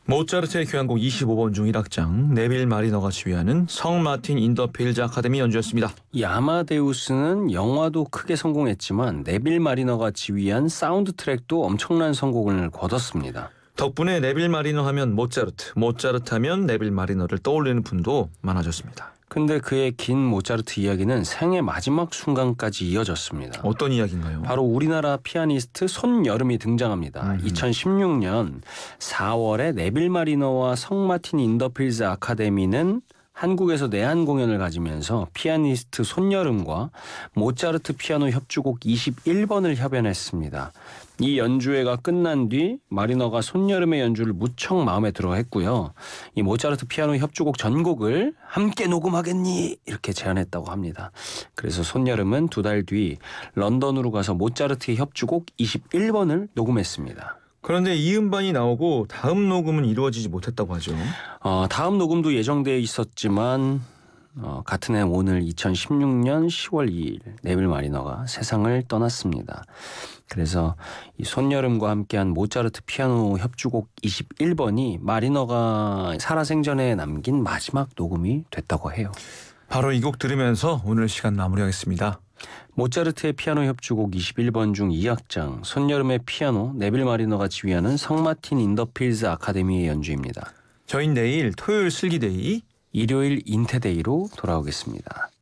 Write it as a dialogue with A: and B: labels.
A: 모차르트의 교향곡 25번 중 1악장 네빌 마리너가 지휘하는 성 마틴 인 더 필즈 아카데미 연주였습니다.
B: 이 아마데우스는 영화도 크게 성공했지만 네빌 마리너가 지휘한 사운드 트랙도 엄청난 성공을 거뒀습니다.
A: 덕분에 네빌 마리너 하면 모차르트, 모차르트 하면 네빌 마리너를 떠올리는 분도 많아졌습니다.
B: 근데 그의 긴 모차르트 이야기는 생애 마지막 순간까지 이어졌습니다.
A: 어떤 이야기인가요?
B: 바로 우리나라 피아니스트 손여름이 등장합니다. 2016년 4월에 네빌 마리너와 성 마틴 인 더 필즈 아카데미는 한국에서 내한 공연을 가지면서 피아니스트 손여름과 모차르트 피아노 협주곡 21번을 협연했습니다. 이 연주회가 끝난 뒤 마리너가 손여름의 연주를 무척 마음에 들어 했고요. 이 모차르트 피아노 협주곡 전곡을 함께 녹음하겠니? 이렇게 제안했다고 합니다. 그래서 손여름은 2달 뒤 런던으로 가서 모차르트의 협주곡 21번을 녹음했습니다.
A: 그런데 이 음반이 나오고 다음 녹음은 이루어지지 못했다고 하죠.
B: 다음 녹음도 예정되어 있었지만 같은 해 오늘 2016년 10월 2일 네빌 마리너가 세상을 떠났습니다. 그래서 이 손여름과 함께한 모차르트 피아노 협주곡 21번이 마리너가 살아생전에 남긴 마지막 녹음이 됐다고 해요.
A: 바로 이 곡 들으면서 오늘 시간 마무리하겠습니다.
B: 모차르트의 피아노 협주곡 21번 중 2악장 손여름의 피아노 네빌 마리너가 지휘하는 성 마틴 인 더 필즈 아카데미의 연주입니다.
A: 저희 내일 토요일 슬기데이
B: 일요일 인테데이로 돌아오겠습니다.